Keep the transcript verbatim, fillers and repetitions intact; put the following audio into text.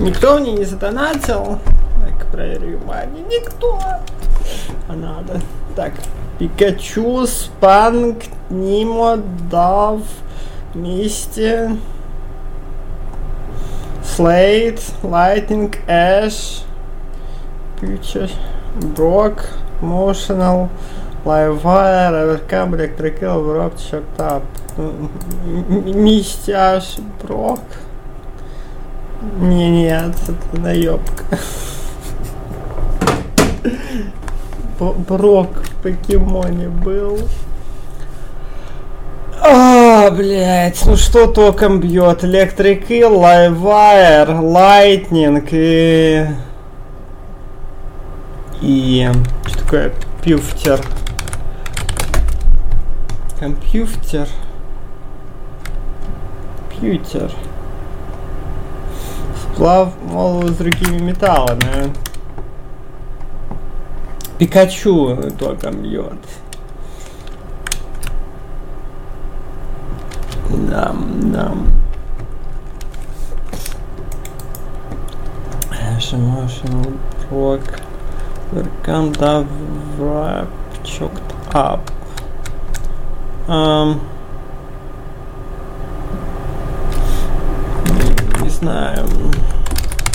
Никто мне не задонатил. Так, проверю внимание. Никто. А надо. Так, Пикачу, Спанк, Нимо, Дав, Мисти, Слейд, Лайтнинг, Эш, Пьючер, Брок, Motional, Livewire, Overcome, Electric Kill, Rock, Shocked Up, Мисти, Аш, Брок. Не, нет, это наебка. Брок в покемоне был. А, блять, ну что током бьет? Electric Eel, Livewire, Lightning и... И... Что такое? Пьюфтер. Компьютер. Пьютер. Сплав молотого с другими металлами. Пикачу током бьет. Да, да. Emotional Rock. Welcome to Wrap Choked Up. Um, не, не знаю.